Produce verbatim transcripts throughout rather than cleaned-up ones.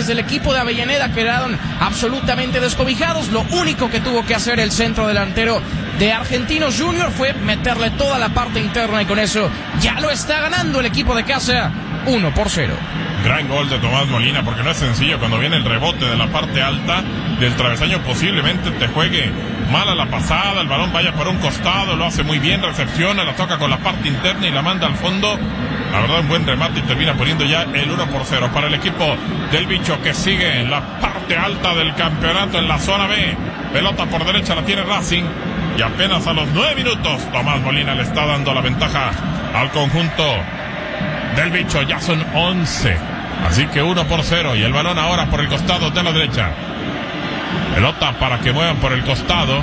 jugadores del equipo de Avellaneda quedaron absolutamente descobijados. Lo único que tuvo que hacer el centro delantero de Argentinos Junior fue meterle toda la parte interna y con eso ya lo está ganando el equipo de casa uno por cero. Gran gol de Tomás Molina, porque no es sencillo cuando viene el rebote de la parte alta del travesaño, posiblemente te juegue mala la pasada, el balón vaya por un costado, lo hace muy bien, recepciona, la toca con la parte interna y la manda al fondo. La verdad, un buen remate y termina poniendo ya el uno por cero para el equipo del Bicho, que sigue en la parte alta del campeonato en la zona B. Pelota por derecha la tiene Racing y apenas a los nueve minutos Tomás Molina le está dando la ventaja al conjunto del Bicho. Ya son once, así que uno por cero y el balón ahora por el costado de la derecha. Pelota para que muevan por el costado.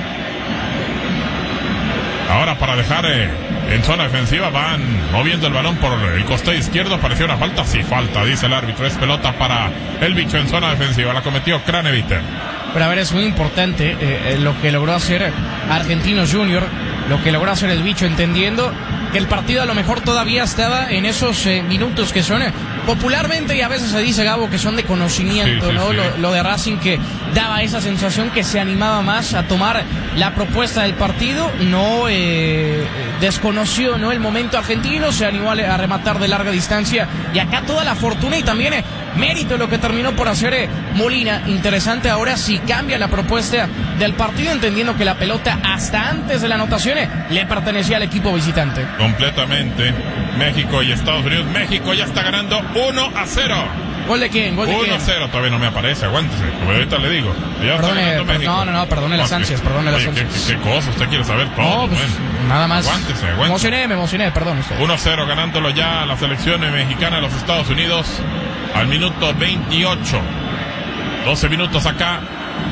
Ahora para dejar eh, en zona defensiva, van moviendo el balón por el costado izquierdo. Pareció una falta, sí, falta, dice el árbitro. Es pelota para el Bicho en zona defensiva, la cometió Craneviter. Pero a ver, es muy importante eh, lo que logró hacer Argentinos Junior, lo que logró hacer el Bicho, entendiendo que el partido a lo mejor todavía estaba en esos eh, minutos que son eh, popularmente, y a veces se dice, Gabo, que son de conocimiento, sí, sí, ¿no? Sí. Lo, lo de Racing, que daba esa sensación que se animaba más a tomar la propuesta del partido, no eh, desconoció, ¿no?, el momento argentino, se animó a, a rematar de larga distancia, y acá toda la fortuna y también eh, mérito lo que terminó por hacer eh, Molina. Interesante ahora si cambia la propuesta del partido, entendiendo que la pelota hasta antes de la anotación eh, le pertenecía al equipo visitante. Completamente. México y Estados Unidos. México ya está ganando uno a cero. ¿Gol de quién? ¿Gol de quién? uno a cero, todavía no me aparece, aguántese, como ahorita le digo. Ya perdone, está per, no, no, no, perdone las ansias, perdone las ansias. ¿Qué, qué, qué cosa? ¿Usted quiere saber todo? No, pues, bueno, nada más. Aguántese, aguántese. Me emocioné, me emocioné, perdón usted. uno a cero ganándolo ya la selección mexicana de los Estados Unidos al minuto veintiocho. doce minutos acá.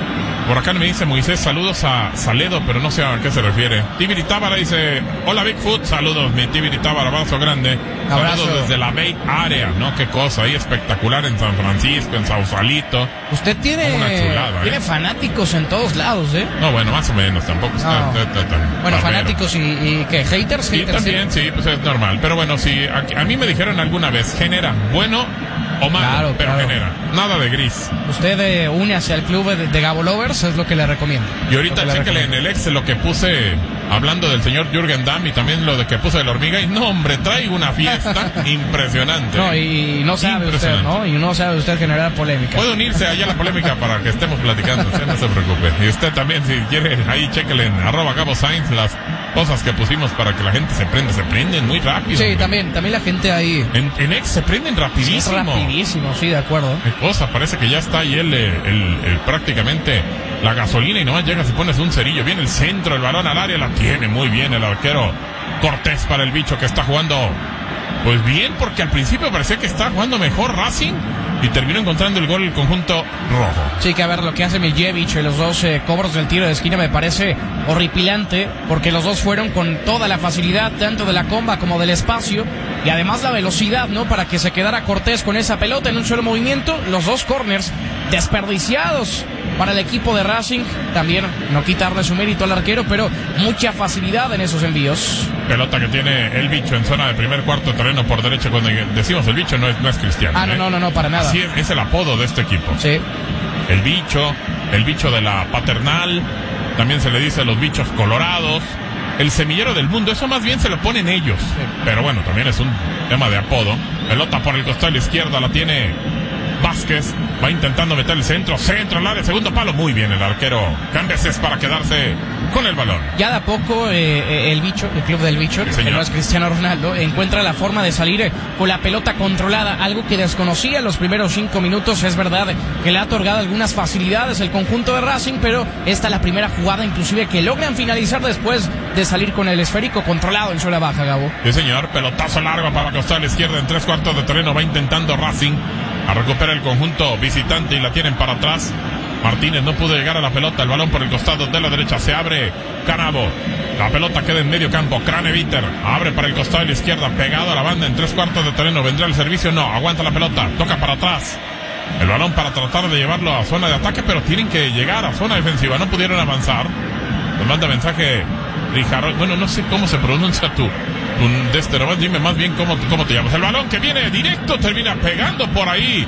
Por acá me dice Moisés, saludos a Saledo, pero no sé a qué se refiere. Tibiri Tábara dice, hola Bigfoot, saludos mi Tibiri Tábara, abrazo grande. Abrazo. Saludos desde la Bay Area, ¿no? Qué cosa, ahí espectacular en San Francisco, en Sausalito. Usted tiene, una chulada, tiene ¿eh? fanáticos en todos lados, ¿eh? No, bueno, más o menos, tampoco está, no. está, está, está Bueno, barbero. fanáticos y, y ¿qué? ¿Haters? Sí, haters también, sí. sí, pues es normal. Pero bueno, si a, a mí me dijeron alguna vez, genera bueno o malo, claro, pero claro. genera. Nada de gris. Usted eh, une hacia el club de, de Gabo Lovers, es lo que le recomiendo. Y ahorita chéquele en el Excel lo que puse hablando del señor Jürgen Damm y también lo de que puse de la hormiga. Y no, hombre, trae una fiesta impresionante. No, y no sabe usted, ¿no? Y no sabe usted generar polémica. Puede unirse allá a la polémica para que estemos platicando, ¿sí? No se preocupe. Y usted también, si quiere, ahí chéquele en arroba Gabo Sainz las cosas que pusimos para que la gente se prenda. Se prenden muy rápido. Sí, hombre. también, también la gente ahí. En, en X se prenden rapidísimo. Sí, rapidísimo, sí, de acuerdo. Qué cosa, parece que ya está ahí el, el, el, el prácticamente la gasolina y nomás llegas y pones un cerillo. Viene el centro, el balón al área, la tiene muy bien el arquero Cortés para el Bicho, que está jugando pues bien, porque al principio parecía que estaba jugando mejor Racing y terminó encontrando el gol el conjunto rojo. Sí, que a ver, lo que hace Miljevic en los dos eh, cobros del tiro de esquina me parece horripilante, porque los dos fueron con toda la facilidad, tanto de la comba como del espacio, y además la velocidad, ¿no?, para que se quedara Cortés con esa pelota en un solo movimiento. Los dos corners desperdiciados para el equipo de Racing, también no quitarle su mérito al arquero, pero mucha facilidad en esos envíos. Pelota que tiene el Bicho en zona de primer cuarto terreno por derecha. Cuando decimos el Bicho no es, no es Cristiano. Ah, no, ¿eh? no, no, no, para nada. Así es, es el apodo de este equipo. Sí. El Bicho, el Bicho de la Paternal, también se le dice los Bichos Colorados, el Semillero del Mundo, eso más bien se lo ponen ellos. Sí. Pero bueno, también es un tema de apodo. Pelota por el costado a la izquierda, la tiene Vázquez, va intentando meter el centro, centro al área, segundo palo, muy bien el arquero Cambeses para quedarse con el balón. Ya de a poco eh, el Bicho, el club del Bicho, sí, que no es Cristiano Ronaldo, encuentra la forma de salir eh, con la pelota controlada, algo que desconocía en los primeros cinco minutos. Es verdad que le ha otorgado algunas facilidades el conjunto de Racing, pero esta es la primera jugada inclusive que logran finalizar después de salir con el esférico controlado en suela baja, Gabo. Sí, señor, pelotazo largo para costar a la izquierda en tres cuartos de terreno, va intentando Racing a recuperar el conjunto visitante y la tienen para atrás. Martínez no pudo llegar a la pelota, el balón por el costado de la derecha, se abre Canabo, la pelota queda en medio campo, Craneviter abre para el costado de la izquierda, pegado a la banda en tres cuartos de terreno, vendrá el servicio, no, aguanta la pelota, toca para atrás, el balón para tratar de llevarlo a zona de ataque, pero tienen que llegar a zona defensiva, no pudieron avanzar. Nos manda mensaje Rijardo, bueno, no sé cómo se pronuncia tú, de este nomás, dime más bien cómo, cómo te llamas. El balón que viene directo termina pegando por ahí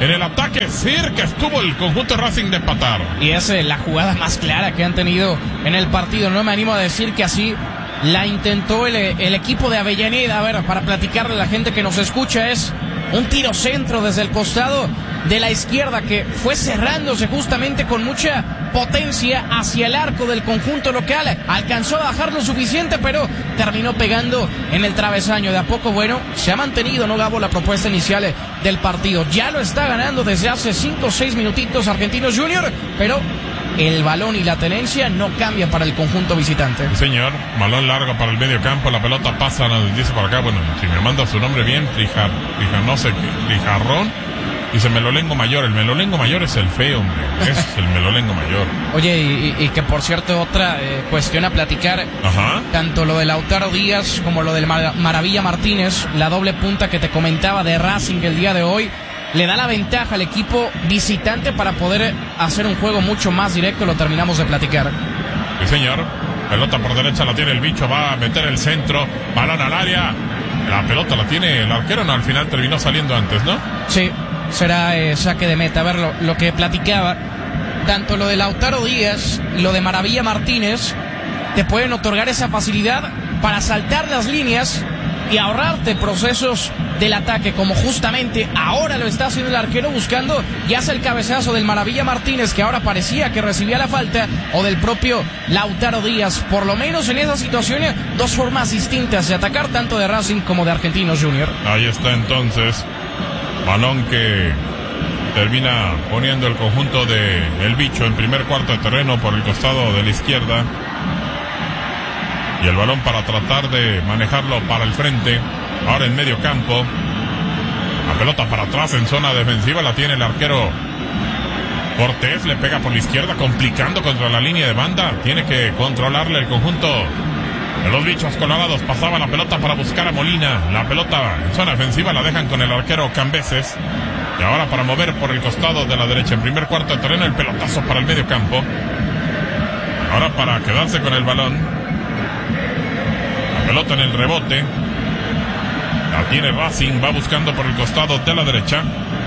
En el ataque cerca estuvo el conjunto Racing de empatar. Y es eh, la jugada más clara que han tenido en el partido. No me animo a decir que así la intentó el, el equipo de Avellaneda. A ver, para platicarle a la gente que nos escucha, es un tiro centro desde el costado de la izquierda que fue cerrándose justamente con mucha potencia hacia el arco del conjunto local. Alcanzó a bajar lo suficiente, pero terminó pegando en el travesaño. De a poco, bueno, se ha mantenido, ¿no, Gabo?, la propuesta inicial del partido. Ya lo está ganando desde hace cinco o seis minutitos Argentinos Junior, pero el balón y la tenencia no cambian para el conjunto visitante. Sí, señor, balón largo para el medio campo, la pelota pasa, nos dice por acá, bueno, si me manda su nombre bien, Rijar, Rijar no sé qué, Rijarrón. Dice Melolengo Mayor. El Melolengo Mayor es el feo, hombre. Es el Melolengo Mayor. Oye, y, y que por cierto, otra eh, cuestión a platicar. Ajá. Tanto lo de Lautaro Díaz como lo del Mar- Maravilla Martínez, la doble punta que te comentaba de Racing el día de hoy, le da la ventaja al equipo visitante para poder hacer un juego mucho más directo. Lo terminamos de platicar. Sí, señor. Pelota por derecha la tiene el bicho. Va a meter el centro. Balón al área. La pelota la tiene el arquero. No, al final terminó saliendo antes, ¿no? Sí. Será eh, saque de meta. A ver, lo, lo que platicaba, tanto lo de Lautaro Díaz y lo de Maravilla Martínez te pueden otorgar esa facilidad para saltar las líneas y ahorrarte procesos del ataque, como justamente ahora lo está haciendo el arquero, buscando ya sea el cabezazo del Maravilla Martínez, que ahora parecía que recibía la falta, o del propio Lautaro Díaz. Por lo menos en esa situación, dos formas distintas de atacar, tanto de Racing como de Argentinos Junior. Ahí está entonces. Balón que termina poniendo el conjunto de El Bicho en primer cuarto de terreno por el costado de la izquierda. Y el balón para tratar de manejarlo para el frente. Ahora en medio campo. La pelota para atrás en zona defensiva la tiene el arquero Cortés. Le pega por la izquierda, complicando contra la línea de banda. Tiene que controlarle el conjunto de los Bichos Colorados. Pasaba la pelota para buscar a Molina. La pelota en zona defensiva la dejan con el arquero Cambeses. Y ahora para mover por el costado de la derecha en primer cuarto de terreno, el pelotazo para el medio campo. Ahora para quedarse con el balón. La pelota en el rebote. La tiene Racing. Va buscando por el costado de la derecha.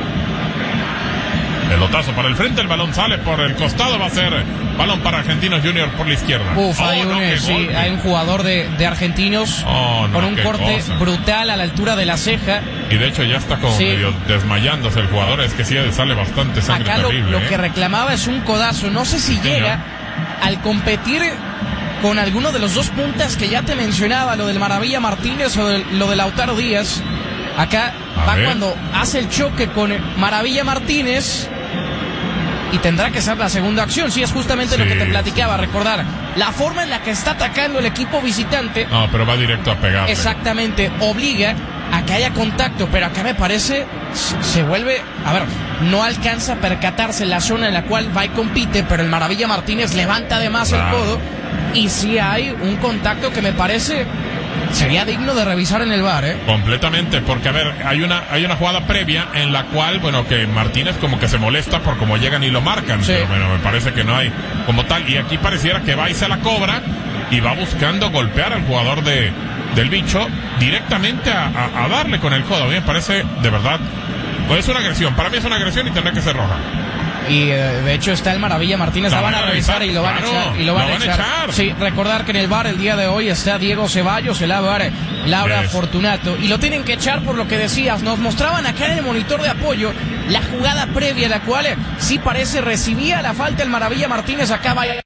Pelotazo para el frente, el balón sale por el costado, va a ser balón para Argentinos Junior por la izquierda. Uf, oh, hay, un, no, eh, sí, hay un jugador de, de Argentinos oh, no, con un corte cosa. brutal a la altura de la ceja. Y de hecho ya está como sí. medio desmayándose el jugador, es que sí sale bastante sangre. Acá lo, terrible. lo ¿eh? que reclamaba es un codazo, no sé si sí, llega no. al competir con alguno de los dos puntas que ya te mencionaba, lo del Maravilla Martínez o del, lo de Lautaro Díaz. Acá a va ver. Cuando hace el choque con Maravilla Martínez. Y tendrá que ser la segunda acción. Sí, es justamente sí, lo que te platicaba. Recordar la forma en la que está atacando el equipo visitante. No, pero va directo a pegarle. Exactamente, obliga a que haya contacto. Pero acá me parece, se vuelve, a ver, no alcanza a percatarse la zona en la cual va y compite, pero el Maravilla Martínez levanta además claro. el codo. Y sí hay un contacto que me parece sería digno de revisar en el V A R, ¿eh? Completamente, porque a ver, hay una hay una jugada previa en la cual, bueno, que Martínez como que se molesta por cómo llegan y lo marcan, sí. pero bueno, me parece que no hay como tal, y aquí pareciera que va y se la cobra y va buscando golpear al jugador de del Bicho directamente a, a, a darle con el codo. A mí me parece, de verdad, pues es una agresión, para mí es una agresión y tendrá que ser roja. Y eh, de hecho está el Maravilla Martínez, la, la van a revisar y lo van claro, a echar. Y lo van, lo van a, echar. a echar. Sí, recordar que en el V A R el día de hoy está Diego Ceballos, el V A R Laura yes. Fortunato. Y lo tienen que echar por lo que decías. Nos mostraban acá en el monitor de apoyo la jugada previa, la cual sí parece recibía la falta el Maravilla Martínez. Acá va.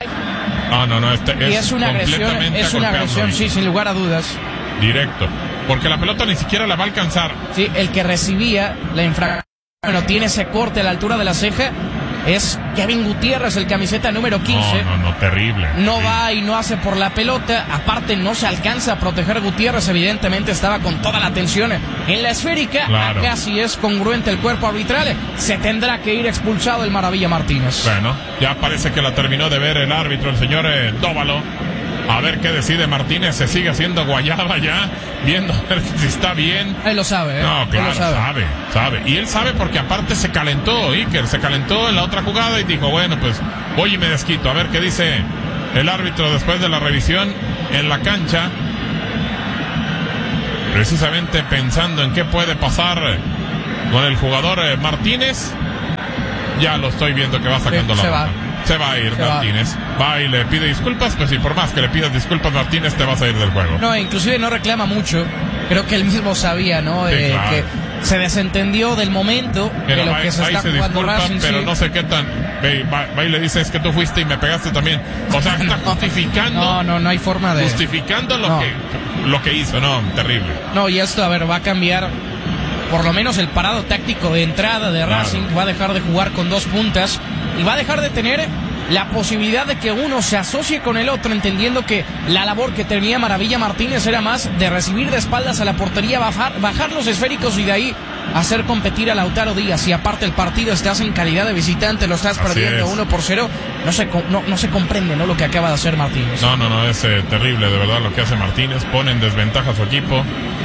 Ah, no, no, este es, y es una agresión, es una agresión, sí, sin lugar a dudas. Directo, porque la pelota ni siquiera la va a alcanzar. Sí, el que recibía la infracción. Bueno, tiene ese corte a la altura de la ceja. Es Kevin Gutiérrez, el camiseta número quince. No, no, no, terrible. No terrible. va y no hace por la pelota. Aparte, no se alcanza a proteger Gutiérrez. Evidentemente, estaba con toda la atención en la esférica. Claro. Acá sí es congruente el cuerpo arbitral. Se tendrá que ir expulsado el Maravilla Martínez. Bueno, ya parece que la terminó de ver el árbitro, el señor eh, Dóvalo. A ver qué decide Martínez. Se sigue haciendo guayaba ya, viendo a ver si está bien. Él lo sabe, ¿eh? No, claro, él lo sabe. sabe, sabe. Y él sabe porque aparte se calentó, Iker, se calentó en la otra jugada y dijo, bueno, pues voy y me desquito. A ver qué dice el árbitro después de la revisión en la cancha. Precisamente pensando en qué puede pasar con el jugador eh, Martínez. Ya lo estoy viendo que va sacando sí, la se roja. va. Se va a ir se Martínez. Va. va y le pide disculpas, pues si por más que le pidas disculpas Martínez te vas a ir del juego. No, inclusive no reclama mucho. Creo que él mismo sabía, ¿no? Sí, eh, claro. Que se desentendió del momento Mira, de lo va, que se va está se jugando disculpa, Racing. pero sí. no sé qué tan... Ve, va, va y le dice, es que tú fuiste y me pegaste también. O sea, está justificando... No, no, no hay forma de... Justificando lo, no. que, lo que hizo, no, terrible. No, y esto, a ver, va a cambiar por lo menos el parado táctico de entrada de Claro. Racing. Va a dejar de jugar con dos puntas y va a dejar de tener la posibilidad de que uno se asocie con el otro, entendiendo que la labor que tenía Maravilla Martínez era más de recibir de espaldas a la portería, bajar, bajar los esféricos y de ahí hacer competir a Lautaro Díaz. Y aparte el partido estás en calidad de visitante, lo estás Así perdiendo es. uno por cero, no se, no, no se comprende, ¿no?, lo que acaba de hacer Martínez. No, no, no, es eh, terrible de verdad lo que hace Martínez. Pone en desventaja a su equipo.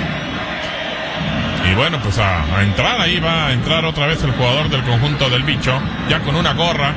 Y bueno, pues a, a entrar ahí va a entrar otra vez el jugador del conjunto del Bicho, ya con una gorra.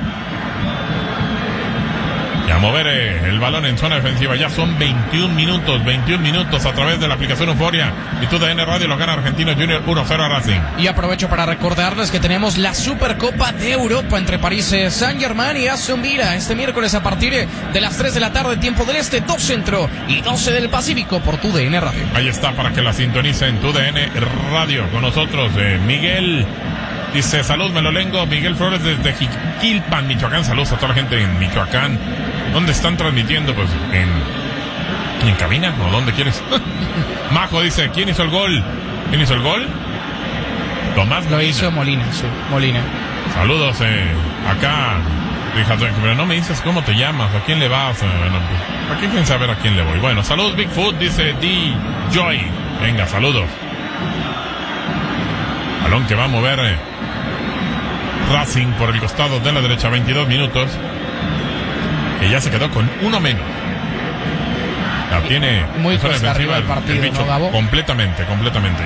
Y a mover eh, el balón en zona defensiva. Ya son veintiún minutos, veintiún minutos a través de la aplicación Euforia. Y tu D N Radio lo gana Argentinos Junior uno cero a Racing. Y aprovecho para recordarles que tenemos la Supercopa de Europa entre París Saint-Germain y Aston Villa este miércoles a partir de las tres de la tarde, tiempo del este, dos centro y doce del Pacífico por tu D N Radio. Ahí está para que la sintonicen. Tu D N Radio con nosotros. Eh, Miguel dice, salud Melolengo. Miguel Flores desde Jiquilpan, Michoacán. Saludos a toda la gente en Michoacán. ¿Dónde están transmitiendo? Pues en, en cabina, o donde quieres. Majo dice, ¿quién hizo el gol? ¿Quién hizo el gol? Tomás Lo Molina. hizo Molina, sí, Molina. Saludos eh, acá. Fíjate, pero no me dices cómo te llamas, a quién le vas. Eh, bueno, pues, aquí quieren saber a quién le voy. Bueno, saludos Bigfoot, dice D. Joy. Venga, saludos. Balón que va a mover eh, Racing por el costado de la derecha, veintidós minutos. Que ya se quedó con uno menos. La tiene Muy en zona cuesta defensiva arriba el partido, Bicho, ¿no, Gabo? completamente, completamente.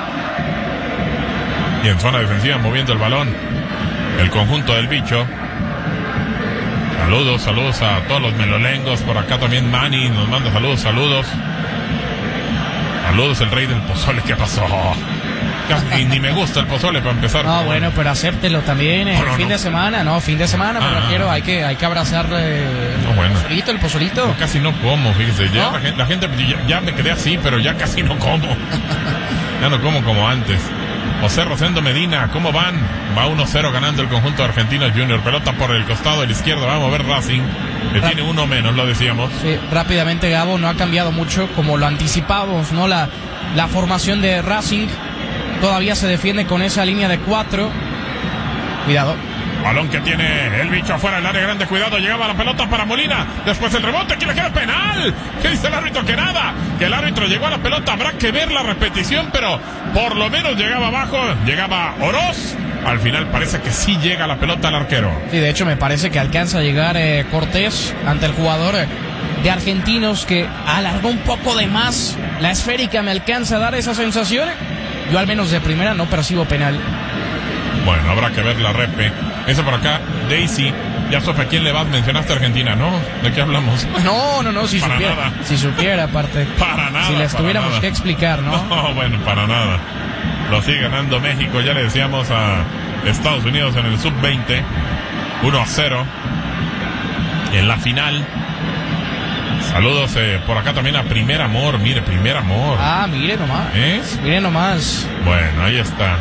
Y en zona defensiva moviendo el balón el conjunto del Bicho. Saludos, saludos a todos los melolengos. Por acá también Manny nos manda saludos, saludos. Saludos el rey del pozole, ¿qué pasó? Y ni me gusta el pozole para empezar. No, bueno, pero acéptelo también el No, no, fin no. de semana, no, fin de semana, me Ah. refiero, hay que, hay que abrazarle No, bueno. el pozolito, el pozolito. Yo casi no como, fíjese. Ya ¿No? la gente, la gente ya, ya me quedé así, pero ya casi no como. Ya no como como antes. José Rosendo Medina, ¿cómo van? Va uno cero ganando el conjunto de Argentinos Junior. Pelota por el costado del izquierdo, va a mover Racing. Que tiene uno menos, lo decíamos. Sí, rápidamente, Gabo, no ha cambiado mucho, como lo anticipábamos, ¿no? La, la formación de Racing todavía se defiende con esa línea de cuatro. Cuidado. Balón que tiene el Bicho afuera del área grande, cuidado, llegaba la pelota para Molina, después el rebote, aquí le queda penal. ¿Qué dice el árbitro? Que nada, que el árbitro llegó a la pelota, habrá que ver la repetición, pero por lo menos llegaba abajo, llegaba Oroz. Al final parece que sí llega la pelota al arquero. Sí, de hecho me parece que alcanza a llegar eh, Cortés ante el jugador eh, de Argentinos, que alargó un poco de más la esférica, me alcanza a dar esa sensación. Yo al menos de primera no percibo penal. Bueno, habrá que ver la repe. Eso por acá, Daisy. Ya supe a quién le vas, mencionaste a Argentina, ¿no? ¿De qué hablamos? No, no, no, si Para supiera. nada. Si supiera, aparte. Para nada. Si les para tuviéramos nada. que explicar, ¿no? No, bueno, para nada. Lo sigue ganando México, ya le decíamos a Estados Unidos en el sub veinte. uno a cero. En la final. Saludos eh, por acá también a Primer Amor. Mire, Primer Amor. Ah, mire nomás. ¿Eh? Mire nomás. Bueno, ahí está.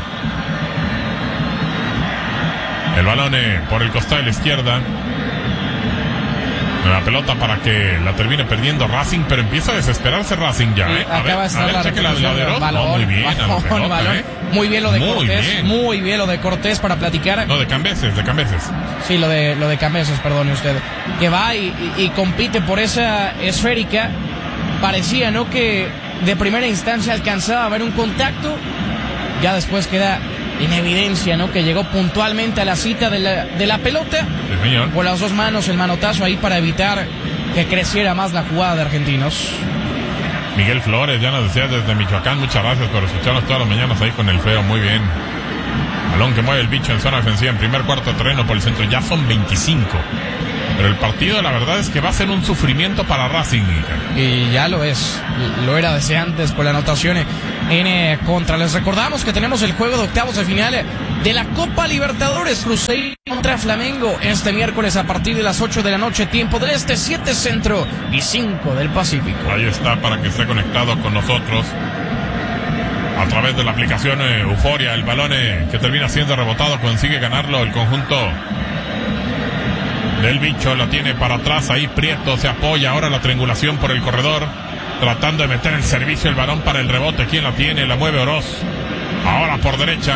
El balón eh, por el costado de la izquierda. La pelota para que la termine perdiendo Racing, pero empieza a desesperarse Racing ya. Sí, ¿eh? A ver, acaba de a estar ver, la cheque la, repetición la de del Oroz. balón, No, muy bien, a la balón, pelota, balón. ¿eh? Muy bien lo de Muy Cortés, bien. muy bien lo de Cortés para platicar. No, de Cambeses, de Cambeses. Sí, lo de lo de Cambeses, perdone usted. Que va y, y, y compite por esa esférica. Parecía, ¿no?, que de primera instancia alcanzaba a ver un contacto. Ya después queda en evidencia, ¿no?, que llegó puntualmente a la cita de la, de la pelota. Sí, señor. Con las dos manos el manotazo ahí para evitar que creciera más la jugada de Argentinos. Miguel Flores, ya nos decía desde Michoacán, muchas gracias por escucharnos todas las mañanas ahí con el feo, muy bien. Balón que mueve el Bicho en zona defensiva en primer cuarto de terreno por el centro, ya son veinticinco. Pero el partido, la verdad es que va a ser un sufrimiento para Racing. Y ya lo es, lo era desde antes con la anotación en eh, contra. Les recordamos que tenemos el juego de octavos de final de la Copa Libertadores, Cruzeiro contra Flamengo, este miércoles a partir de las ocho de la noche, tiempo del este, siete centro y cinco del Pacífico. Ahí está, para que esté conectado con nosotros a través de la aplicación eh, Euforia. El balón eh, que termina siendo rebotado, consigue ganarlo el conjunto del bicho, lo tiene para atrás, ahí Prieto se apoya, ahora la triangulación por el corredor, tratando de meter el servicio, el balón para el rebote, ¿quién la tiene? La mueve Oroz, ahora por derecha,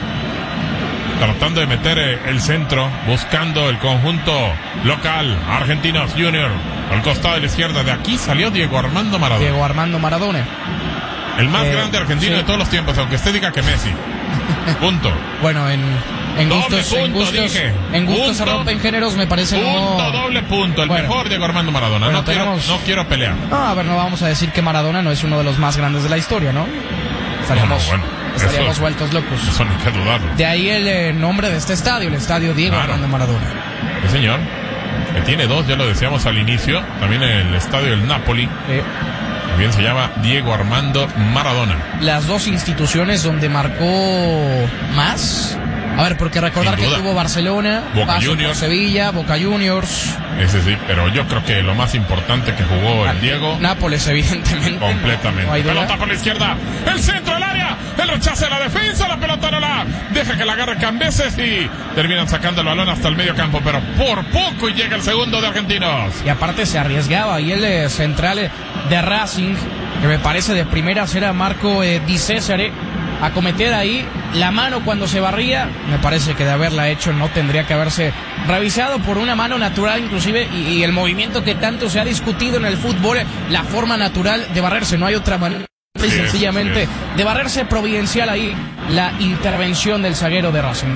tratando de meter eh, el centro, buscando el conjunto local, Argentinos Junior, al costado de la izquierda, de aquí salió Diego Armando Maradona. Diego Armando Maradona. El más eh, grande argentino sí. de todos los tiempos, aunque usted diga que Messi. Punto. Bueno, en, en gustos, punto, en gustos, dije. en gustos punto, se rompen géneros, me parece punto, no... doble punto, el bueno, mejor Diego Armando Maradona. Bueno, no, tenemos... quiero, no quiero pelear. No, a ver, no vamos a decir que Maradona no es uno de los más grandes de la historia, ¿no? Estaríamos, no, no, bueno, estaríamos eso, vueltos locos. Eso no hay que dudarlo. De ahí el eh, nombre de este estadio, el estadio Diego claro. Armando Maradona. Sí, señor. Que tiene dos, ya lo decíamos al inicio. También el estadio del Napoli. Eh. También se llama Diego Armando Maradona. Las dos instituciones donde marcó más. A ver, porque recordar que tuvo Barcelona, Boca Juniors, Sevilla, Boca Juniors. Ese sí, pero yo creo que lo más importante que jugó el Diego. Nápoles, evidentemente. Completamente. No, no pelota por la izquierda, el centro del área, el rechace de la defensa, la pelota no la deja que la agarre Cambeses y terminan sacando el balón hasta el medio campo, pero por poco y llega el segundo de Argentinos. Y aparte se arriesgaba y el eh, central eh, de Racing, que me parece de primeras era Marco eh, Di Cesare, a cometer ahí la mano cuando se barría. Me parece que de haberla hecho no tendría que haberse revisado por una mano natural inclusive, y, y el movimiento que tanto se ha discutido en el fútbol, la forma natural de barrerse, no hay otra manera y sencillamente sí, sí. de barrerse providencial ahí la intervención del zaguero de Racing.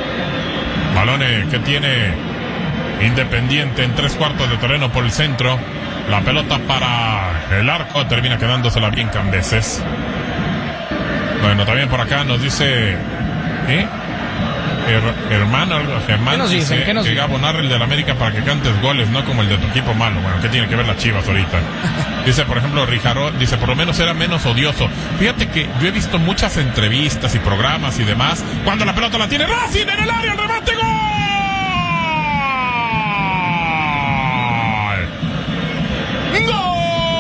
Balones que tiene Independiente en tres cuartos de terreno por el centro, la pelota para el arco, termina quedándosela bien Cambeses. Bueno, también por acá nos dice ¿eh? Her, hermano, Germán, ¿Qué nos dicen? ¿Qué nos que Gabo narra el del América para que cantes goles, no como el de tu equipo malo. Bueno, ¿qué tiene que ver las Chivas ahorita? Dice, por ejemplo, Rijaró, dice, por lo menos era menos odioso. Fíjate que yo he visto muchas entrevistas y programas y demás, cuando la pelota la tiene Racing en el área, el remate, ¡gol! ¡Gol!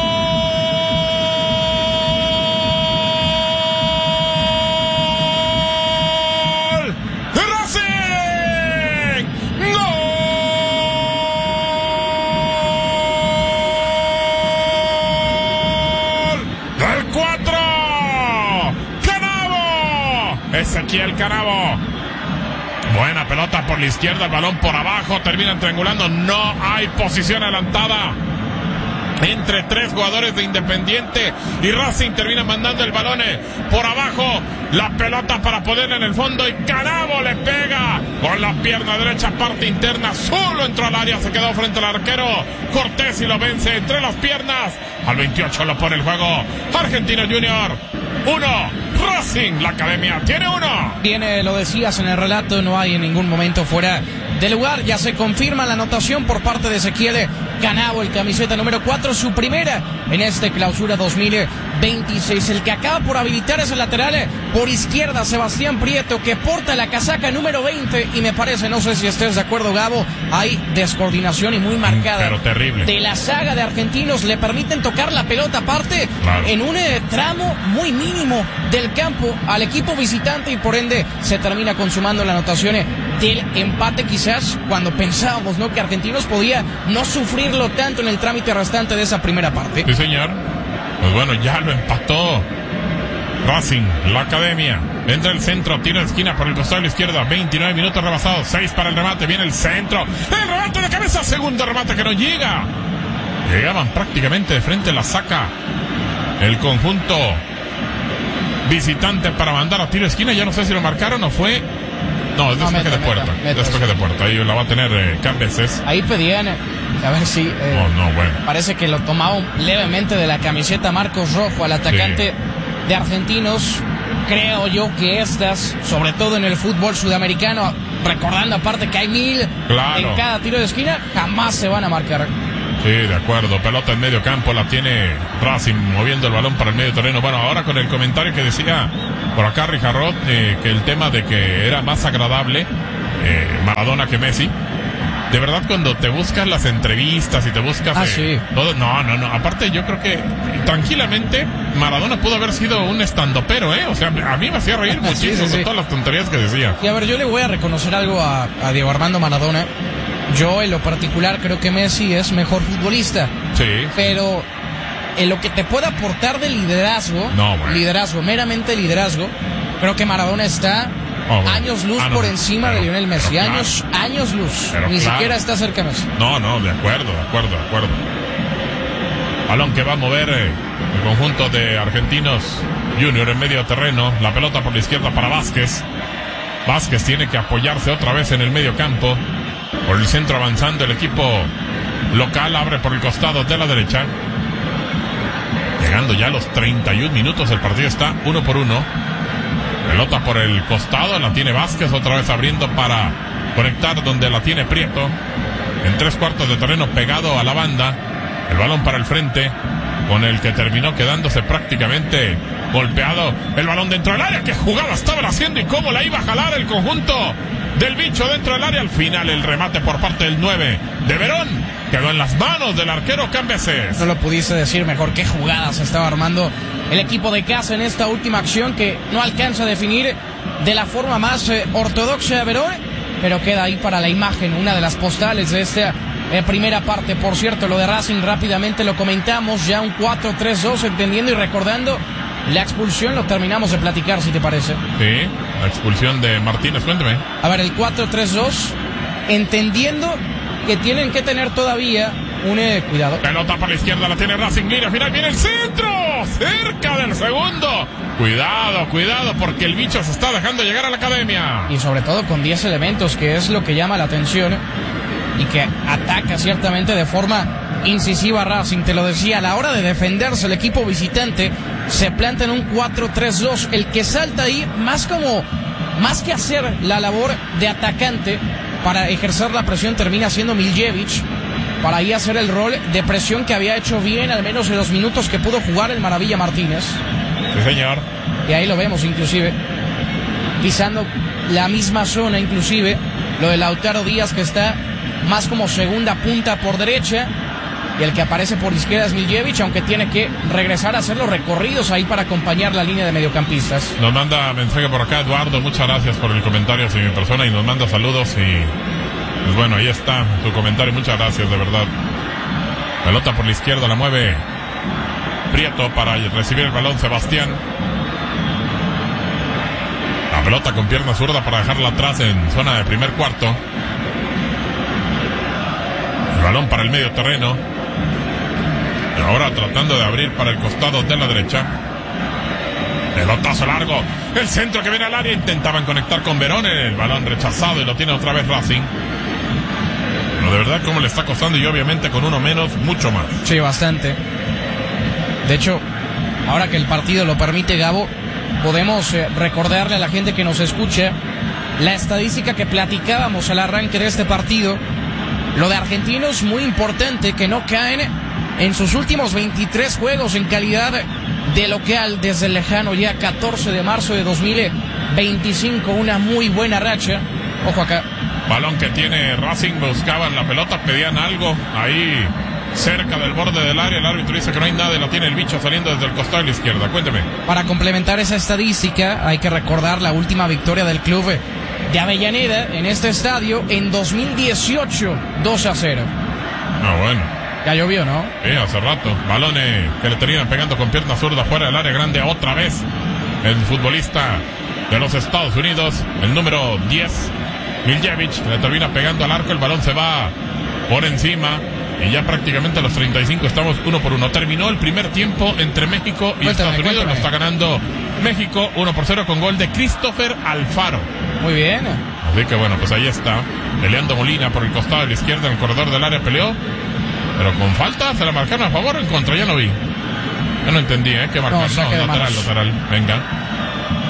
Ezequiel Canavo. Buena pelota por la izquierda, el balón por abajo, terminan triangulando, no hay posición adelantada entre tres jugadores de Independiente y Racing. Termina mandando el balón por abajo, la pelota para ponerla en el fondo y Canavo le pega con la pierna derecha, parte interna, solo entró al área, se quedó frente al arquero Cortés y lo vence entre las piernas. Al veintiocho lo pone el juego Argentino Junior uno, Racing, la academia tiene uno. Viene, lo decías en el relato, no hay en ningún momento fuera de lugar. Ya se confirma la anotación por parte de Ezequiel Canavo, el camiseta número cuatro, su primera en este clausura dos mil veintiséis. El que acaba por habilitar ese lateral por izquierda, Sebastián Prieto, que porta la casaca número veinte. Y me parece, no sé si estés de acuerdo, Gabo, hay descoordinación y muy marcada. Pero terrible. De la saga de argentinos, le permiten tocar la pelota aparte claro. en un eh, tramo muy mínimo del campo al equipo visitante y por ende se termina consumando la anotación del empate, quizás cuando pensábamos, ¿no?, que Argentinos podía no sufrirlo tanto en el trámite restante de esa primera parte. Sí, señor. Pues bueno, ya lo empató Racing, la academia. Entra el centro, tira de esquina por el costado de la izquierda, veintinueve minutos rebasados, seis para el remate, viene el centro, el remate de cabeza, segundo remate que no llega. Llegaban prácticamente de frente, la saca el conjunto visitante para mandar a tiro de esquina. Ya no sé si lo marcaron o fue... No, es despeje no, de puerta. Meta, meta, despeje de puerta. Ahí la va a tener eh, Cambeses. Ahí pedían, a ver si... Eh, no, no, bueno. Parece que lo tomaba levemente de la camiseta Marcos Rojo al atacante sí. de Argentinos. Creo yo que estas, sobre todo en el fútbol sudamericano, recordando aparte que hay mil claro. en cada tiro de esquina, jamás se van a marcar. Sí, de acuerdo. Pelota en medio campo, la tiene Racing moviendo el balón para el medio terreno. Bueno, ahora con el comentario que decía por acá Rijarrot, eh, que el tema de que era más agradable eh, Maradona que Messi. De verdad, cuando te buscas las entrevistas y te buscas ah, eh, sí. todo, no, no, no. Aparte, yo creo que tranquilamente Maradona pudo haber sido un estandopero, ¿eh? O sea, a mí me hacía reír muchísimo sí, sí, sí. de todas las tonterías que decía. Y a ver, yo le voy a reconocer algo a, a Diego Armando Maradona. Yo, en lo particular, creo que Messi es mejor futbolista. Sí. Pero en lo que te puede aportar de liderazgo, no, bueno. liderazgo, meramente liderazgo, creo que Maradona está oh, bueno. años luz ah, no, por encima pero, de Lionel Messi. Claro. Años, años luz. Pero Ni claro. siquiera está cerca de Messi. No, no, de acuerdo, de acuerdo, de acuerdo. Balón que va a mover eh, el conjunto de Argentinos Junior en medio terreno. La pelota por la izquierda para Vázquez. Vázquez tiene que apoyarse otra vez en el medio campo. Por el centro avanzando el equipo local, abre por el costado de la derecha. Llegando ya a los treinta y un minutos, el partido está uno por uno. Pelota por el costado, la tiene Vázquez, otra vez abriendo para conectar donde la tiene Prieto. En tres cuartos de terreno pegado a la banda. El balón para el frente, con el que terminó quedándose prácticamente golpeado. El balón dentro del área, qué jugada estaban haciendo y cómo la iba a jalar el conjunto del bicho dentro del área. Al final el remate por parte del nueve de Verón quedó en las manos del arquero Cambeses. No lo pudiste decir mejor. Qué jugadas estaba armando el equipo de casa en esta última acción, que no alcanza a definir de la forma más eh, ortodoxa de Verón, pero queda ahí para la imagen, una de las postales de esta eh, primera parte. Por cierto, lo de Racing rápidamente lo comentamos, ya un cuatro tres dos, entendiendo y recordando la expulsión. Lo terminamos de platicar, si te parece. Sí, la expulsión de Martínez, cuénteme. A ver, el cuatro tres dos, entendiendo que tienen que tener todavía un... Eh, cuidado. Pelota para la izquierda, la tiene Racing, línea final, viene el centro, cerca del segundo. Cuidado, cuidado, porque el bicho se está dejando llegar a la academia. Y sobre todo con diez elementos, que es lo que llama la atención y que ataca ciertamente de forma incisiva a Racing. Te lo decía, a la hora de defenderse el equipo visitante se planta en un cuatro tres dos. El que salta ahí, más como, más que hacer la labor de atacante para ejercer la presión, termina siendo Miljevic, para ahí hacer el rol de presión que había hecho bien, al menos en los minutos que pudo jugar el Maravilla Martínez. Sí, señor. Y ahí lo vemos, inclusive pisando la misma zona, inclusive lo de Lautaro Díaz, que está más como segunda punta por derecha, y el que aparece por izquierda es Miljevic, aunque tiene que regresar a hacer los recorridos ahí para acompañar la línea de mediocampistas. Nos manda mensaje por acá Eduardo, muchas gracias por el comentario hacia mi persona, y nos manda saludos. Y pues bueno, ahí está tu comentario, muchas gracias, de verdad. Pelota por la izquierda, la mueve Prieto para recibir el balón Sebastián. La pelota con pierna zurda para dejarla atrás en zona de primer cuarto. El balón para el medio terreno. Y ahora tratando de abrir para el costado de la derecha. Pelotazo largo. El centro que viene al área. Intentaban conectar con Verón. El balón rechazado y lo tiene otra vez Racing. Pero de verdad cómo le está costando, y obviamente con uno menos, mucho más. Sí, bastante. De hecho, ahora que el partido lo permite, Gabo, podemos eh, recordarle a la gente que nos escucha la estadística que platicábamos al arranque de este partido. Lo de Argentinos, muy importante, que no caen en sus últimos veintitrés juegos en calidad de local desde el lejano ya catorce de marzo de dos mil veinticinco. Una muy buena racha. Ojo acá. Balón que tiene Racing, buscaban la pelota, pedían algo ahí cerca del borde del área. El árbitro dice que no hay nada y la tiene el bicho saliendo desde el costado de la izquierda. Cuénteme. Para complementar esa estadística, hay que recordar la última victoria del club de Avellaneda en este estadio en dos mil dieciocho, dos a cero. Ah, bueno. Ya llovió, ¿no? Sí, hace rato. Balones que le terminan pegando con pierna zurda fuera del área grande otra vez. El futbolista de los Estados Unidos, el número diez, Miljevic, le termina pegando al arco. El balón se va por encima. Y ya prácticamente a los treinta y cinco estamos uno por uno. Terminó el primer tiempo entre México y cuéntame, Estados Unidos. Cuéntame. Lo está ganando México uno por cero con gol de Christopher Alfaro. Muy bien. Así que bueno, pues ahí está. Peleando Molina por el costado de la izquierda en el corredor del área. Peleó, pero con falta. ¿Se la marcaron a favor o en contra? Ya no vi. Ya no entendí, ¿eh? ¿Qué marcaron? No, no, lateral, lateral. Venga.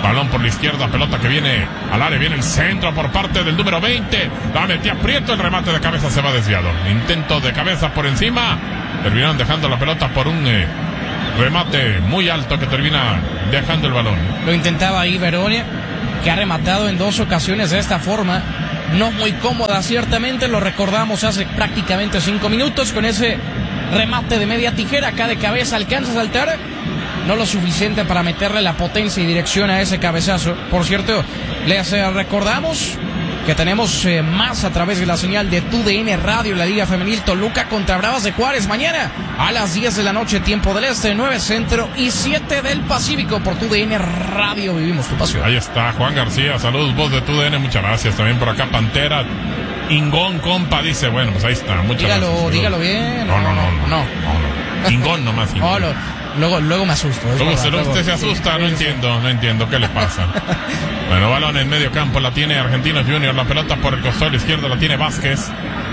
Balón por la izquierda, pelota que viene al área, viene el centro por parte del número veinte. La metía Prieto, el remate de cabeza se va desviado. Intento de cabeza por encima. Terminaron dejando la pelota por un eh, remate muy alto que termina dejando el balón. Lo intentaba ahí Veronia, que ha rematado en dos ocasiones de esta forma. No muy cómoda, ciertamente. Lo recordamos hace prácticamente cinco minutos con ese remate de media tijera. Acá de cabeza alcanza a saltar. No lo suficiente para meterle la potencia y dirección a ese cabezazo. Por cierto, les eh, recordamos que tenemos eh, más a través de la señal de T U D N Radio, la Liga Femenil Toluca contra Bravas de Juárez. Mañana a las diez de la noche, tiempo del Este, nueve Centro y siete del Pacífico por T U D N Radio. Vivimos tu pasión. Ahí está Juan García, saludos, voz de T U D N, muchas gracias. También por acá Pantera, Ingón, compa, dice, bueno, pues ahí está, muchas dígalo, gracias. Dígalo bien. No, no, no, no. no. no, no. Ingón nomás. Ingón. No, lo, luego, luego me asusto. Luego, verdad, se, luego, usted se asusta, sí, no sí, entiendo, sí. no entiendo qué le pasa. Bueno, balón en medio campo, la tiene Argentinos Junior, la pelota por el costado izquierdo la tiene Vázquez.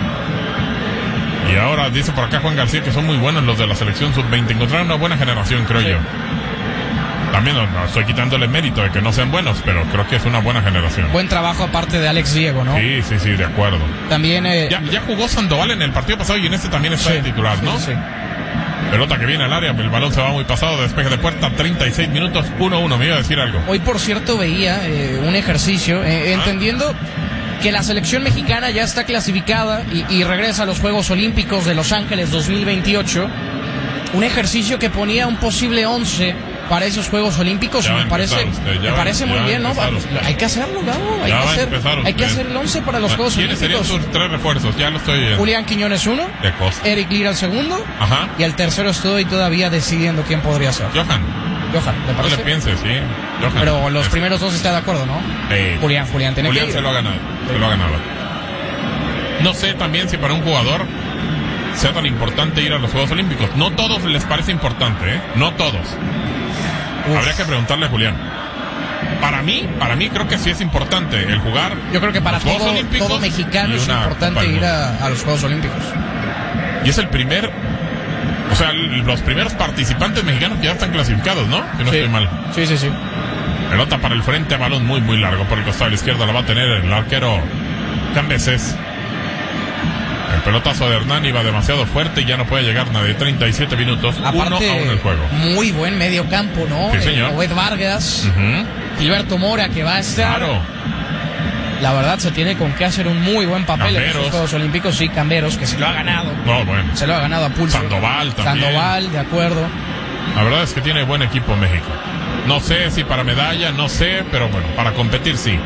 Y ahora dice por acá Juan García que son muy buenos los de la selección sub veinte, encontraron una buena generación, creo sí. yo. También no, no estoy quitándole mérito de que no sean buenos, pero creo que es una buena generación. Buen trabajo aparte de Alex Diego, ¿no? Sí, sí, sí, de acuerdo. También eh... ya, ya jugó Sandoval en el partido pasado y en este también está sí, de titular, ¿no? Sí, sí. Pelota que viene al área, el balón se va muy pasado, despeje de puerta, treinta y seis minutos, uno uno. Me iba a decir algo. Hoy, por cierto, veía eh, un ejercicio, eh, ¿Ah? entendiendo que la selección mexicana ya está clasificada y, y regresa a los Juegos Olímpicos de Los Ángeles dos mil veintiocho. Un ejercicio que ponía un posible once para esos Juegos Olímpicos. Me parece, usted, me parece muy bien, ¿no? Hay que hacerlo, Gabo. Hay, que hacer, hay que hacer el once para los Juegos ¿Quiénes Olímpicos. ¿Quiénes serían sus tres refuerzos? Ya lo estoy viendo. Julián Quiñones uno, de Costa. Eric Lira el segundo, ajá. Y el tercero estoy todavía decidiendo quién podría ser. Johan. Johan, ¿le parece? No le pienses, sí. Johan. Pero los es... primeros dos está de acuerdo, ¿no? Eh, Julián, Julián, tiene Julián que ir. se lo ha ganado. Sí. Se lo ha ganado. No sé también si para un jugador sea tan importante ir a los Juegos Olímpicos. No todos les parece importante, ¿eh? No todos. Uf. Habría que preguntarle a Julián. Para mí, para mí creo que sí es importante el jugar. Yo creo que para todo, todo mexicano es importante ir a, a los Juegos Olímpicos. Y es el primer, o sea, los primeros participantes mexicanos que ya están clasificados, ¿no? Que no sí. estoy mal. Sí, sí, sí. Pelota para el frente, balón muy, muy largo por el costado de la izquierda, la va a tener el arquero Cambeses. El pelotazo de Hernán iba demasiado fuerte y ya no puede llegar nadie. treinta y siete minutos, aparte, uno a uno el juego. Muy buen medio campo, ¿no? Sí, señor. Eh, Obed Vargas, uh-huh. Gilberto Mora, que va a estar. Claro. La verdad se tiene con qué hacer un muy buen papel Camberos. En los Juegos Olímpicos. Sí, Camberos, que se lo ha ganado. No, bueno. Se lo ha ganado a pulso. Sandoval también. Sandoval, de acuerdo. La verdad es que tiene buen equipo México. No sé si para medalla, no sé, pero bueno, para competir sí.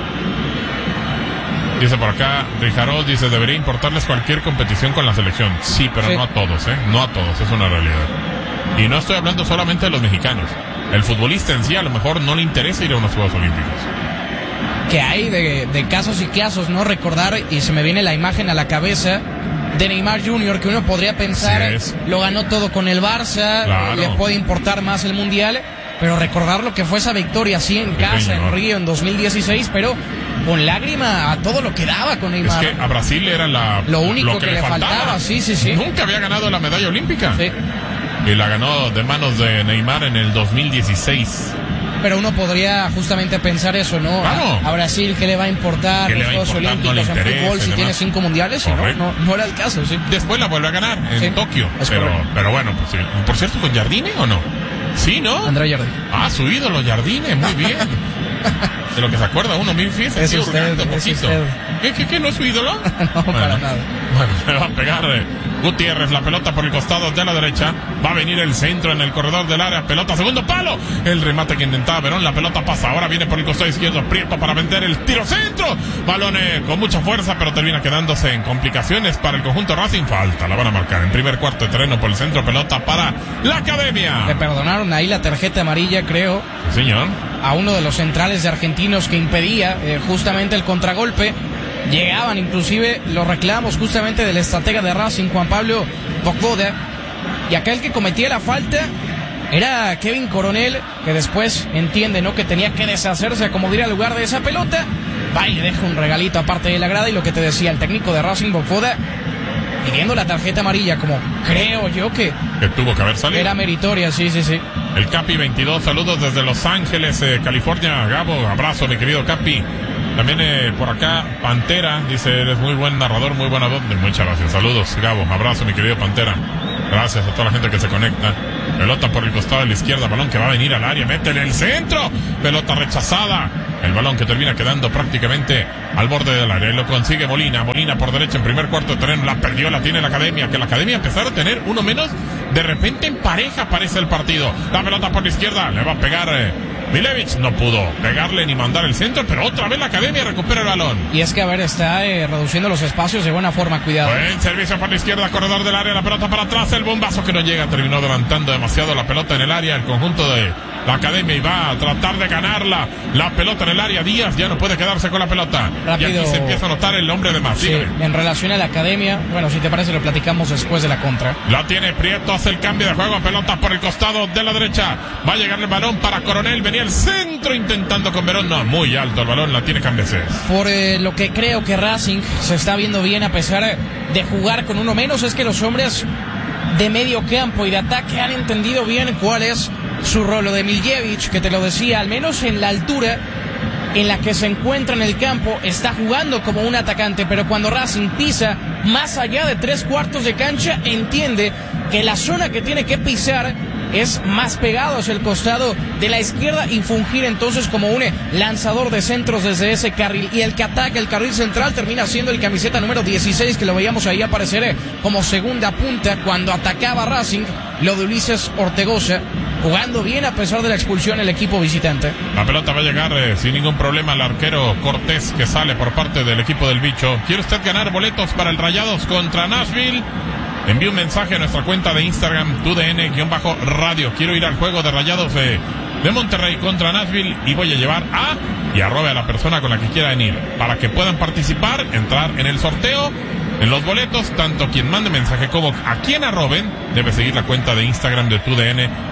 Dice por acá, Rijarol dice, debería importarles cualquier competición con la selección. Sí, pero sí. no a todos, ¿eh? No a todos, es una realidad. Y no estoy hablando solamente de los mexicanos. El futbolista en sí a lo mejor no le interesa ir a unos Juegos Olímpicos. Que hay de, de casos y casos, ¿no? Recordar, y se me viene la imagen a la cabeza de Neymar junior, que uno podría pensar, sí lo ganó todo con el Barça, claro. Le puede importar más el Mundial, pero recordar lo que fue esa victoria así en sí, casa, señor. En Río, en dos mil dieciséis, pero con lágrima a todo lo que daba con Neymar. Es que a Brasil era la, lo único lo que, que le faltaba. faltaba. Sí, sí, sí. Nunca había ganado la medalla olímpica. Sí. Y la ganó de manos de Neymar en el dos mil dieciséis. Pero uno podría justamente pensar eso, ¿no? Claro. A, a Brasil, ¿qué le va a importar los Juegos Olímpicos no en fútbol si tiene cinco mundiales? No, no, no era el caso, sí. Después la vuelve a ganar en sí, Tokio. Pero, pero bueno, pues sí. Por cierto, ¿con Jardine o no? Sí, ¿no? André Jardine. Ah, su ídolo Jardine, muy bien. De lo que se acuerda uno, mil fiestas. Es usted, es usted. ¿Qué, qué, qué, no es su ídolo? No, bueno, para nada. Bueno, le va a pegar eh, Gutiérrez, la pelota por el costado de la derecha. Va a venir el centro en el corredor del área. Pelota, segundo palo. El remate que intentaba Verón, la pelota pasa. Ahora viene por el costado izquierdo Prieto para vender el tiro centro. Balón eh, con mucha fuerza, pero termina quedándose en complicaciones para el conjunto Racing. Falta, la van a marcar en primer cuarto de terreno por el centro. Pelota para la Academia. Le perdonaron ahí la tarjeta amarilla, creo. Sí, señor. A uno de los centrales de Argentinos que impedía eh, justamente el contragolpe. Llegaban inclusive los reclamos justamente del estratega de Racing, Juan Pablo Vojvoda. Y acá el que cometía la falta era Kevin Coronel, que después entiende, ¿no?, que tenía que deshacerse, acomodar al lugar de esa pelota. Va y le deja un regalito aparte de la grada. Y lo que te decía, el técnico de Racing, Vojvoda, pidiendo la tarjeta amarilla, como creo yo que... Que tuvo que haber salido. Era meritoria, sí, sí, sí. El Capi veintidós, saludos desde Los Ángeles, eh, California. Gabo, abrazo, mi querido Capi. También eh, por acá, Pantera, dice, eres muy buen narrador, muy buena voz. Muchas gracias, saludos, Gabo, abrazo, mi querido Pantera. Gracias a toda la gente que se conecta. Pelota por el costado de la izquierda, balón que va a venir al área, mete en el centro, pelota rechazada. El balón que termina quedando prácticamente al borde del área. Y lo consigue Molina. Molina por derecha en primer cuarto de terreno. La perdió, la tiene la Academia. Que la Academia, a pesar de tener uno menos, de repente en pareja parece el partido. La pelota por la izquierda. Le va a pegar eh, Milevich. No pudo pegarle ni mandar el centro. Pero otra vez la Academia recupera el balón. Y es que, a ver, está eh, reduciendo los espacios de buena forma. Cuidado. Buen servicio por la izquierda. Corredor del área. La pelota para atrás. El bombazo que no llega. Terminó adelantando demasiado la pelota en el área. El conjunto de la Academia y va a tratar de ganarla. La pelota en el área. Díaz ya no puede quedarse con la pelota. Rápido. Y aquí se empieza a notar el hombre de más. Sí, en relación a la Academia, bueno, si te parece lo platicamos después de la contra. La tiene Prieto, hace el cambio de juego. Pelota por el costado de la derecha. Va a llegar el balón para Coronel. Venía el centro intentando con Verón. No, muy alto el balón. La tiene Cambeses. Por eh, lo que creo que Racing se está viendo bien a pesar de jugar con uno menos, es que los hombres de medio campo y de ataque han entendido bien cuál es su rol. Lo de Miljevic, que te lo decía, al menos en la altura en la que se encuentra en el campo, está jugando como un atacante, pero cuando Racing pisa más allá de tres cuartos de cancha, entiende que la zona que tiene que pisar es más pegado hacia el costado de la izquierda y fungir entonces como un lanzador de centros desde ese carril. Y el que ataca el carril central termina siendo el camiseta número dieciséis, que lo veíamos ahí aparecer como segunda punta cuando atacaba Racing, lo de Ulises Ortegoza, jugando bien a pesar de la expulsión el equipo visitante. La pelota va a llegar eh, sin ningún problema al arquero Cortés, que sale por parte del equipo del Bicho. ¿Quiere usted ganar boletos para el Rayados contra Nashville? Envíe un mensaje a nuestra cuenta de Instagram, tu D N-radio. Quiero ir al juego de Rayados de, de Monterrey contra Nashville y voy a llevar a y arrobe a la persona con la que quieran ir para que puedan participar, entrar en el sorteo, en los boletos. Tanto quien mande mensaje como a quien arroben debe seguir la cuenta de Instagram de tu D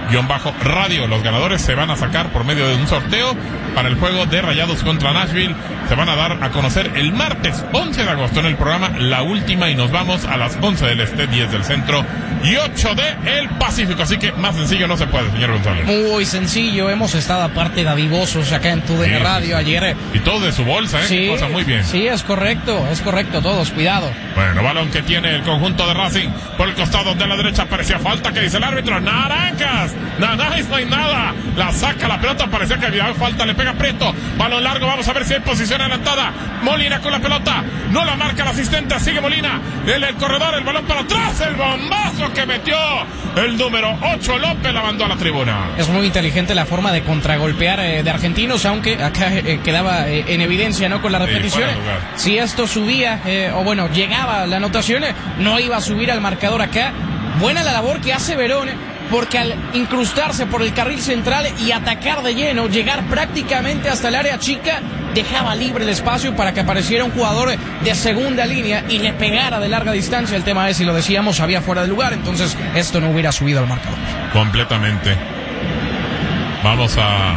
N-radio. Los ganadores se van a sacar por medio de un sorteo para el juego de Rayados contra Nashville. Se van a dar a conocer el martes once de agosto en el programa La Última, y nos vamos a las once del Este, diez del Centro y ocho de el Pacífico. Así que más sencillo no se puede, señor González. Muy sencillo. Hemos estado aparte dadivosos acá en tu D N Sí, Radio sí, sí. ayer. Y todo de su bolsa, ¿eh? Sí, Qué cosa, muy bien. Sí, es correcto, es correcto, todos, cuidado. Bueno, balón que tiene el conjunto de Racing por el costado de la derecha. Parecía falta, que dice el árbitro. Naranjas, naranjas, no hay nada. La saca la pelota, parecía que había falta, le pega Prieto. Balón largo, vamos a ver si hay posición adelantada. Molina con la pelota, no la marca el asistente, sigue Molina. En el corredor, el balón para atrás, el bombazo que metió el número ocho, López, la mandó a la tribuna. Es muy inteligente la forma de contragolpear eh, de Argentinos, aunque acá eh, quedaba eh, en evidencia, ¿no? Con la repetición. Sí, fuera de lugar. Si esto subía, eh, o bueno, llegaba la anotación, eh, no iba a subir al marcador acá. Buena la labor que hace Verón, porque al incrustarse por el carril central y atacar de lleno, llegar prácticamente hasta el área chica, dejaba libre el espacio para que apareciera un jugador de segunda línea y le pegara de larga distancia. El tema es, si lo decíamos, había fuera de lugar, entonces esto no hubiera subido al marcador. Completamente. Vamos a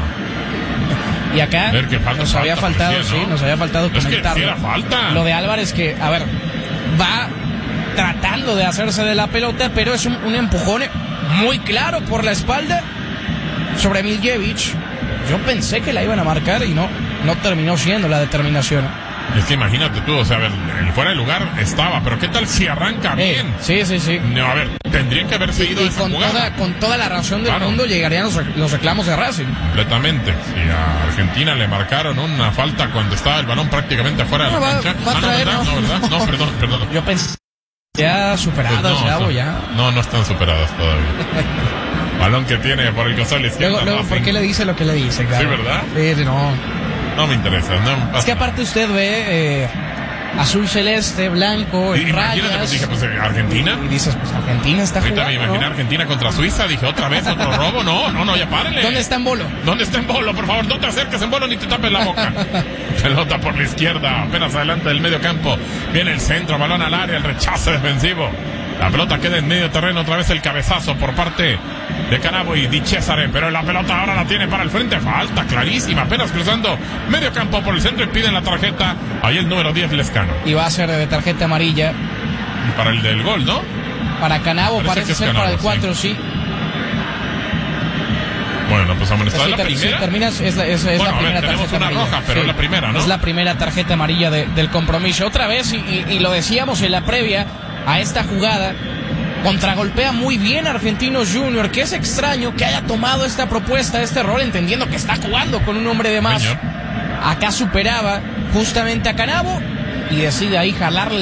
Y acá ver qué falta, nos falta, había faltado, pues sí, sí, ¿no? nos había faltado Es que comentarlo. sí era falta. Lo de Álvarez, que, a ver, va tratando de hacerse de la pelota, pero es un, un empujón muy claro por la espalda sobre Miljevic. Yo pensé que la iban a marcar y no, no terminó siendo la determinación. Es que imagínate tú, o sea, a ver, el fuera de lugar estaba, pero ¿qué tal si arranca Eh, bien? sí, sí, sí. No, a ver, tendrían que haber seguido Y esa con jugada. toda, con toda la razón del Claro. mundo llegarían los, rec- los reclamos de Racing. Completamente. Si a Argentina le marcaron una falta cuando estaba el balón prácticamente afuera de No, la va- cancha. va a ah, no, traer, ¿verdad? no. No, ¿verdad? No, perdón, perdón. Yo pensé ya superadas, Pues no, ya, son- ya. no, no están superadas todavía. Balón que tiene por el costado izquierdo. Luego, luego, ¿por qué le dice lo que le dice? Claro. Sí, ¿verdad? Sí, no. No me interesa. No, Es que aparte usted ve eh, azul celeste, blanco, en Imagínate, rayas. pues dije, pues Argentina. Y dices, pues Argentina está Ahorita jugando. me imaginé ¿no? Argentina contra Suiza. Dije, otra vez otro robo. No, no, no, ya párenle. ¿Dónde está en Bolo? ¿Dónde está en Bolo? Por favor, no te acerques en Bolo ni te tapes la boca. Pelota por la izquierda, apenas adelante del medio campo. Viene el centro, balón al área, el rechazo defensivo. La pelota queda en medio terreno, otra vez el cabezazo por parte de Canabo y Di Cesare, pero la pelota ahora la tiene para el frente. Falta clarísima, apenas cruzando medio campo por el centro y piden la tarjeta. Ahí el número diez, Lescano. Y va a ser de tarjeta amarilla. Para el del gol, ¿no? Para Canabo Parece parece, que es ser Canabo, para el cuatro, sí. Bueno, pues amonestado sí, la ter- primera. Sí, terminas, es la, es, es bueno, la primera a ver, tenemos tarjeta una amarilla. roja, pero Sí. es la primera, ¿no? Es la primera tarjeta amarilla de, del compromiso. Otra vez, y, y, y lo decíamos en la previa a esta jugada, contragolpea muy bien Argentinos Junior, que es extraño que haya tomado esta propuesta, este rol, entendiendo que está jugando con un hombre de más. Señor. Acá superaba justamente a Canavo y decide ahí jalarle